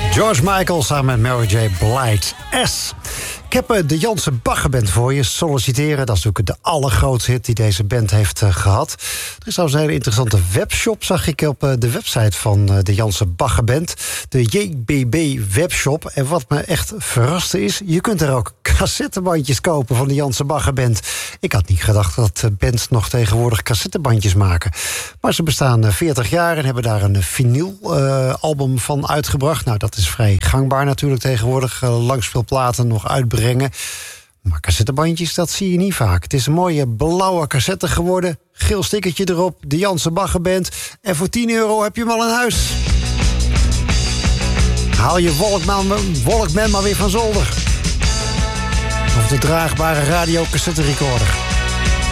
George Michael samen met Mary J. Blige. S. Ik heb de Janse Baggerband voor je. Solliciteren, dat is natuurlijk de allergrootste hit die deze band heeft gehad. Er is trouwens een hele interessante webshop, zag ik op de website van de Janse Baggerband. De JBB webshop. En wat me echt verraste is, je kunt er ook cassettebandjes kopen van de Janse Baggerband. Ik had niet gedacht dat bands nog tegenwoordig cassettebandjes maken. Maar ze bestaan 40 jaar en hebben daar een vinylalbum van uitgebracht. Nou, dat is vrij gangbaar natuurlijk tegenwoordig. Langspeelplaten nog uitbrengen. Maar cassettebandjes, dat zie je niet vaak. Het is een mooie blauwe cassette geworden. Geel stickertje erop, de Janse Baggerband. En voor €10 heb je hem al in huis. Haal je Walkman maar weer van zolder. Of de draagbare radiocassetterecorder.